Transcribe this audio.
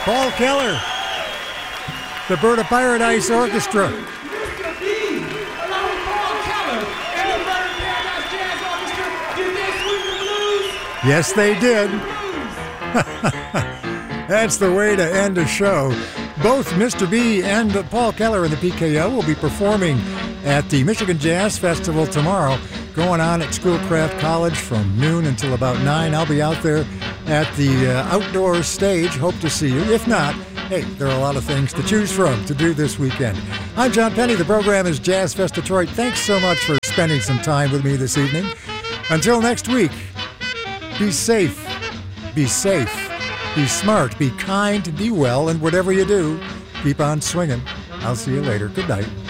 Paul Keller, the Bird of Paradise Orchestra. Mr. B, along with Paul Keller and the Bird of Paradise Jazz Orchestra, did they sweep the blues? Yes, they did. That's the way to end a show. Both Mr. B and Paul Keller and the PKO will be performing at the Michigan Jazz Festival tomorrow, going on at Schoolcraft College from noon until about 9. I'll be out there at the outdoor stage. Hope to see you. If not, hey, there are a lot of things to choose from to do this weekend. I'm John Penny. The program is Jazz Fest Detroit. Thanks so much for spending some time with me this evening. Until next week, be safe, be smart, be kind, be well, and whatever you do, keep on swinging. I'll see you later. Good night.